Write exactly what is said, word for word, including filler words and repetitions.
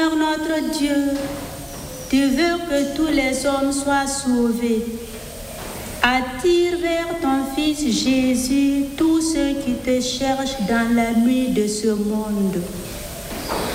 Seigneur notre Dieu, tu veux que tous les hommes soient sauvés. Attire vers ton Fils Jésus tous ceux qui te cherchent dans la nuit de ce monde.